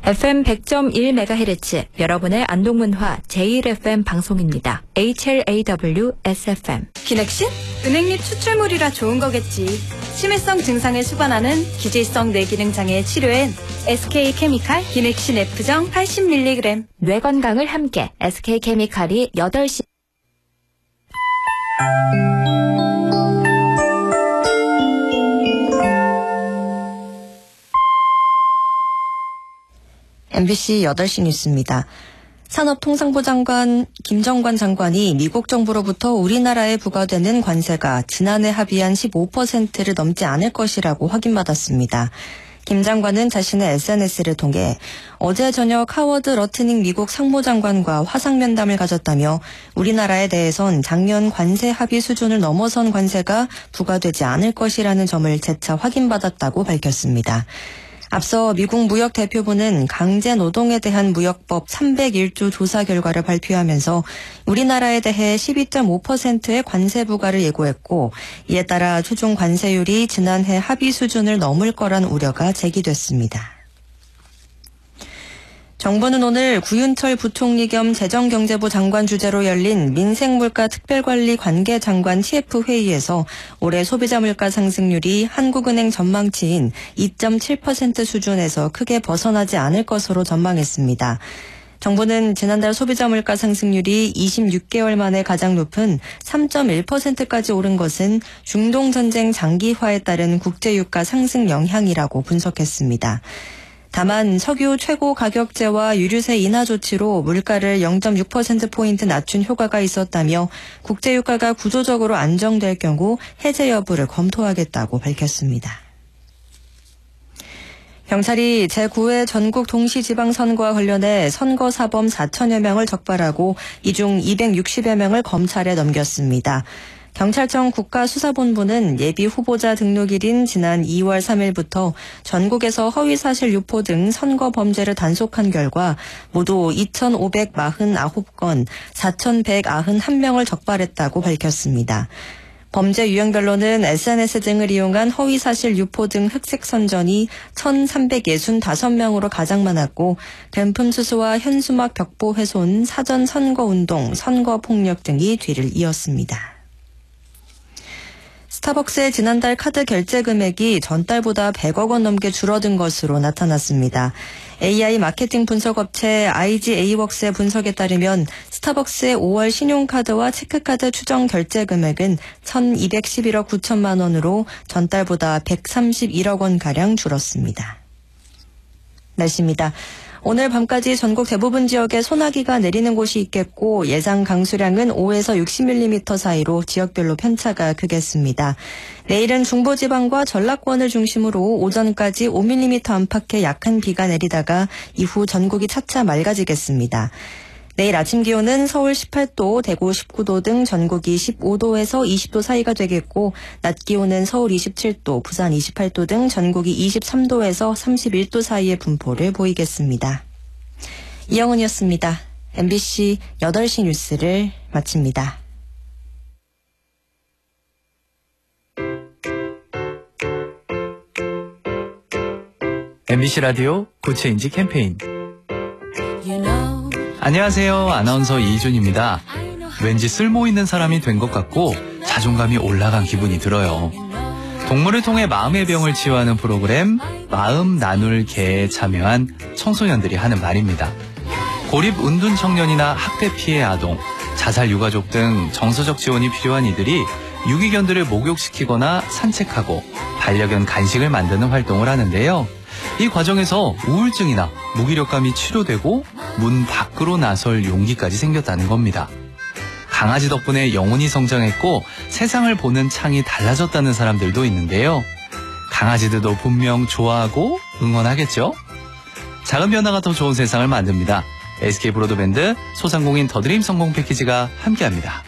FM 100.1MHz 여러분의 안동문화 제1FM 방송입니다. HLAW-SFM. 기넥신? 은행잎 추출물이라 좋은 거겠지. 치매성 증상을 수반하는 기질성 뇌기능장애 치료엔 SK케미칼 기넥신 F정 80mg. 뇌 건강을 함께 SK케미칼이 8시. MBC 8시 뉴스입니다. 산업통상부 장관 김정관 장관이 미국 정부로부터 우리나라에 부과되는 관세가 지난해 합의한 15%를 넘지 않을 것이라고 확인받았습니다. 김 장관은 자신의 SNS를 통해 어제 저녁 하워드 러트닝 미국 상무장관과 화상면담을 가졌다며 우리나라에 대해선 작년 관세 합의 수준을 넘어선 관세가 부과되지 않을 것이라는 점을 재차 확인받았다고 밝혔습니다. 앞서 미국 무역대표부는 강제 노동에 대한 무역법 301조 조사 결과를 발표하면서 우리나라에 대해 12.5%의 관세 부과를 예고했고, 이에 따라 최종 관세율이 지난해 합의 수준을 넘을 거란 우려가 제기됐습니다. 정부는 오늘 구윤철 부총리 겸 재정경제부 장관 주재로 열린 민생물가 특별관리 관계장관 TF 회의에서 올해 소비자 물가 상승률이 한국은행 전망치인 2.7% 수준에서 크게 벗어나지 않을 것으로 전망했습니다. 정부는 지난달 소비자 물가 상승률이 26개월 만에 가장 높은 3.1%까지 오른 것은 중동전쟁 장기화에 따른 국제유가 상승 영향이라고 분석했습니다. 다만 석유 최고 가격제와 유류세 인하 조치로 물가를 0.6%포인트 낮춘 효과가 있었다며 국제유가가 구조적으로 안정될 경우 해제 여부를 검토하겠다고 밝혔습니다. 경찰이 제9회 전국 동시지방선거와 관련해 선거사범 4천여 명을 적발하고 이 중 260여 명을 검찰에 넘겼습니다. 경찰청 국가수사본부는 예비 후보자 등록일인 지난 2월 3일부터 전국에서 허위사실 유포 등 선거 범죄를 단속한 결과 모두 2,549건, 4,191명을 적발했다고 밝혔습니다. 범죄 유형별로는 SNS 등을 이용한 허위사실 유포 등 흑색 선전이 1,365명으로 가장 많았고, 금품 수수와 현수막 벽보 훼손, 사전 선거운동, 선거폭력 등이 뒤를 이었습니다. 스타벅스의 지난달 카드 결제 금액이 전달보다 100억 원 넘게 줄어든 것으로 나타났습니다. AI 마케팅 분석업체 IGA웍스의 분석에 따르면 스타벅스의 5월 신용카드와 체크카드 추정 결제 금액은 1,211억 9천만 원으로 전달보다 131억 원가량 줄었습니다. 날씨입니다. 오늘 밤까지 전국 대부분 지역에 소나기가 내리는 곳이 있겠고 예상 강수량은 5에서 60mm 사이로 지역별로 편차가 크겠습니다. 내일은 중부지방과 전라권을 중심으로 오전까지 5mm 안팎의 약한 비가 내리다가 이후 전국이 차차 맑아지겠습니다. 내일 아침 기온은 서울 18도, 대구 19도 등 전국이 15도에서 20도 사이가 되겠고 낮 기온은 서울 27도, 부산 28도 등 전국이 23도에서 31도 사이의 분포를 보이겠습니다. 이영은이었습니다. MBC 8시 뉴스를 마칩니다. MBC 라디오 고체인지 캠페인. 안녕하세요. 아나운서 이준입니다. 왠지 쓸모있는 사람이 된 것 같고 자존감이 올라간 기분이 들어요. 동물을 통해 마음의 병을 치유하는 프로그램 마음 나눌 개에 참여한 청소년들이 하는 말입니다. 고립 은둔 청년이나 학대 피해 아동, 자살 유가족 등 정서적 지원이 필요한 이들이 유기견들을 목욕시키거나 산책하고 반려견 간식을 만드는 활동을 하는데요. 이 과정에서 우울증이나 무기력감이 치료되고 문 밖으로 나설 용기까지 생겼다는 겁니다. 강아지 덕분에 영혼이 성장했고 세상을 보는 창이 달라졌다는 사람들도 있는데요. 강아지들도 분명 좋아하고 응원하겠죠? 작은 변화가 더 좋은 세상을 만듭니다. SK 브로드밴드 소상공인 더드림 성공 패키지가 함께합니다.